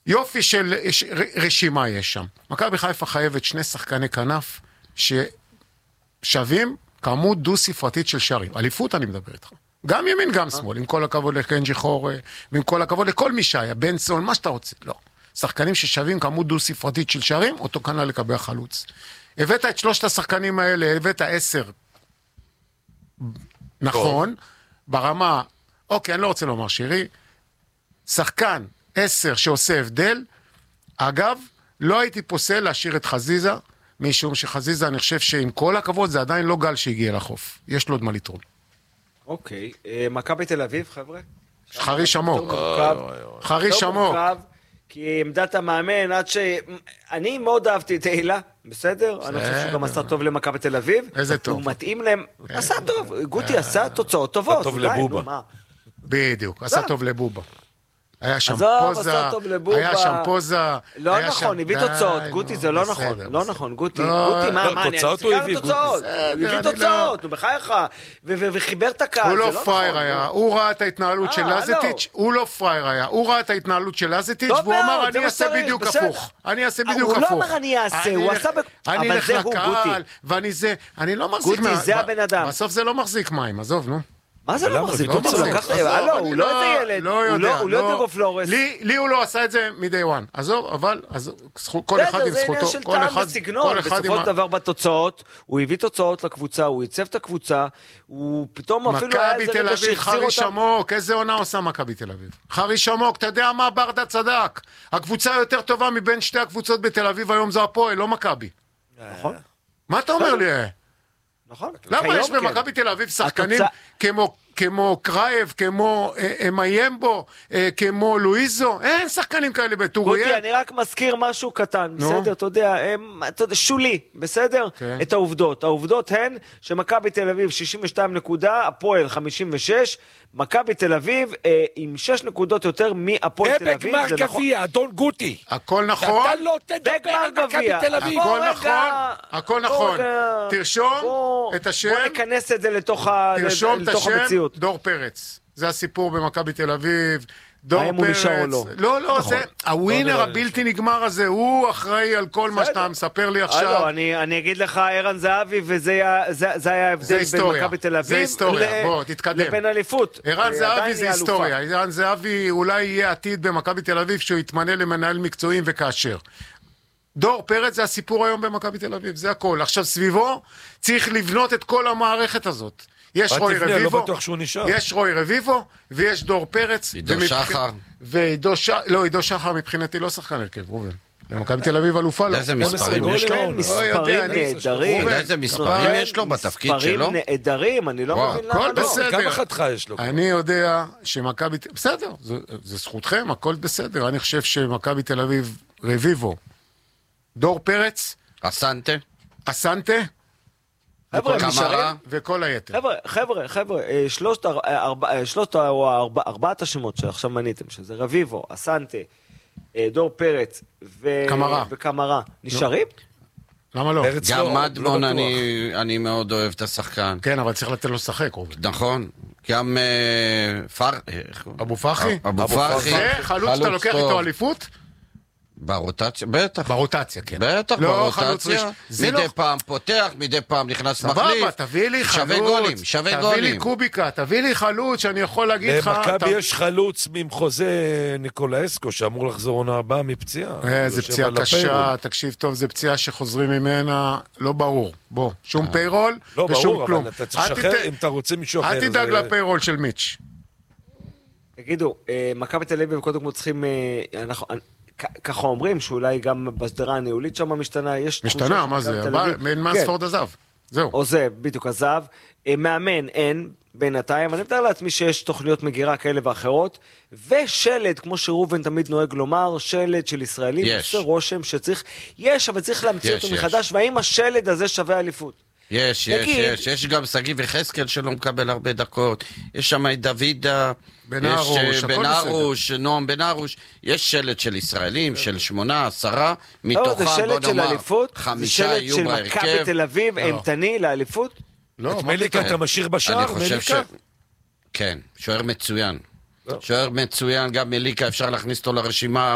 יופי של רשימה יש שם. מכבי חיפה חייבת 2 שחקני כנף ששווים כמות דו-ספרתית של שערים. אליפות אני מדבר איתך. גם ימין, גם שמאל, עם כל הכבוד לקנג'י חורה, ועם כל הכבוד לכל מי שהיה, בנסון, מה שאתה רוצה. לא. שחקנים ששווים כמות דו-ספרתית של שערים, אותו כנ"ל לגבי החלוץ. הבאת את 3 השחקנים האלה, הבאת 10. נכון, ברמה, אוקיי, אני לא רוצה לומר שירי, שחקן 10 שעושה הבדל, אגב, לא הייתי פוסל להשאיר את חזיזה, משום שחזיזה, אני חושב שעם כל הכבוד, זה עדיין לא גל שהגיע לחוף. יש לו עוד מה לתרום. אוקיי, מכבי תל אביב, חבר'ה? חריש עמוק. חריש עמוק. כי עמדת המאמן, עד ש... אני מאוד אהבתי את אילה, בסדר? אני חושב שהוא גם עשה טוב למכבי תל אביב. איזה טוב. הוא מתאים להם... עשה טוב, גוטי עשה תוצאות טובות. טוב לבובה. בדיוק, עשה טוב לבובה. היה שם פוזה, היה שם פוזה. לא נכון, הביא תוצאות, גוטי זה לא נכון, לא נכון, גוטי, מה, תוצאות הוא הביא, הוא הביא תוצאות, הוא בחייך, וחיבר את הקהל, הוא לא פרייר היה, הוא ראה את ההתנהלות של לזטיץ', הוא לא פרייר היה, הוא ראה את ההתנהלות של לזטיץ', והוא אמר, אני אעשה בדיוק הפוך, אני אעשה בדיוק הפוך. הוא לא אמר אני אעשה, הוא עשה, אבל זה הוא גוטי. ואני זה, אני לא מחזיק גוטי זה הבן אדם. בסוף זה לא מחזיק מים, עזוב, נו. מה זה לא מחזיק? הוא לא איזה ילד, הוא לא דגו פלורס. לי הוא לא עשה את זה מדי וואן. עזוב, אבל כל אחד עם זכותו. זה עניין של טעם וסגנון. בסופו של דבר בתוצאות, הוא הביא תוצאות לקבוצה, הוא ייצב את הקבוצה, הוא פתאום אפילו היה איזה רגע שהחזיר אותם. חריש עמוק, איזה עונה עושה מכבי תל אביב? חריש עמוק, אתה יודע מה ברדה צדק? הקבוצה היותר טובה מבין 2 הקבוצות בתל אביב היום זו הפועל, לא מכבי. נכון. מה אתה אומר לי? נכון. למה יש במכבי תל אביב שחקנים כמו קרייב, כמו מיימבו, כמו לואיזו? אין שחקנים כאלה בטוריה. גוטי, אני רק מזכיר משהו קטן, בסדר? אתה יודע, שולי, בסדר? את העובדות. העובדות הן שמכבי תל אביב 62 נקודה, הפועל 56, מכבי תל אביב עם 6 נקודות יותר מהפועל תל אביב. בגמר גביע, אדון גוטי. הכל נכון. אתה לא תדבר על מכבי תל אביב. הכל נכון, הכל נכון. תרשום את השם. בוא נכנס את זה לתוך המציאות. דור פרץ. זה הסיפור במכבי תל אביב. דור פרץ. לא, זה הווינר הבלתי נגמר הזה, הוא אחראי על כל מה שאתה מספר לי עכשיו. אני אגיד לך, ערן זהבי, וזה היה ההבדל בין מכבי תל אביב. זה היסטוריה, בוא, תתקדם. לבין אליפות. ערן זהבי זה היסטוריה. ערן זהבי אולי יהיה עתיד במכבי תל אביב, שהוא יתמנה למנהל מקצועיים וכאשר. דור פרץ זה הסיפור היום במכבי תל אביב, זה הכל. עכשיו סביבו צריך לבנות את כל המערכת הזאת. יש רוי רביבו, יש רוי רביבו, ויש דור פרץ. עידו שחר. עידו שחר מבחינתי לא שחקן הרכב, רובן. למכבי תל אביב אלופה לו. איזה מספרים יש לו? מספרים נהדרים. איזה מספרים יש לו בתפקיד שלו? מספרים נהדרים, אני לא מבין למה לא. כמה חתך יש לו? אני יודע שמכבי... בסדר, זה זכותכם, הכל בסדר. אני חושב שמכבי תל אביב רביבו, דור פרץ, אסנטה, וכל היתר. חבר'ה, שלושת או 4 השמות שעכשיו מניתם, שזה רביבו, אסנטה, דור פרץ וקמרה, נשארים? למה לא? גם מדמון אני מאוד אוהב את השחקן. כן, אבל צריך לתת לו לשחק. נכון. גם אבו פרחי? אבו פרחי. חלוץ שאתה לוקח איתו אליפות? ברוטציה, בטח. ברוטציה, כן. בטח, ברוטציה. מדי פעם פותח, מדי פעם נכנס מחליף. סבבה, תביא לי חלוץ. שווה גולים. תביא לי קוביקה, תביא לי חלוץ שאני יכול להגיד לך... במכבי יש חלוץ ממחוזה ניקולאסקו, שאמור לחזור עונה הבאה מפציעה. זה פציעה קשה, תקשיב טוב, זה פציעה שחוזרים ממנה, לא ברור. בוא, שום פיירול ושום כלום. אבל אתה צריך לשחרר אם אתה רוצה מישהו אחר. אל תדאג לפיירול של מיץ'. תגידו, מכבי תל אביב קודם כל צריכים... ככה אומרים שאולי גם בסדרה הניהולית שם משתנה, מה זה? מן מספורד עזב. זהו. עוזב, בדיוק עזב. מאמן אין בינתיים. אני מתאר לעצמי שיש תוכניות מגירה כאלה ואחרות. ושלד, כמו שרובן תמיד נוהג לומר, שלד של ישראלים. עושה רושם שצריך, אבל צריך להמציא אותו מחדש. והאם השלד הזה שווה אליפות? יש גם סגי וחסקל שלא מקבל הרבה דקות, יש שם את דוד בנארוש, נועם בנארוש, יש שלט של ישראלים, של 8, 10, מתוכם בוא נאמר 5 יהיו בהרכב. זה שלט של מכבי תל אביב, אימתני לאליפות? את מליקה אתה משאיר בשער, מליקה? כן, שוער מצוין, גם מליקה אפשר להכניס אותו לרשימה